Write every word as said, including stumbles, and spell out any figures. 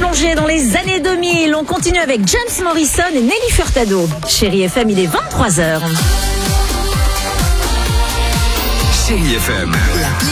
plongée dans les années deux mille. On continue avec James Morrison et Nelly Furtado. Chérie F M, il est vingt-trois heures. Chérie F M.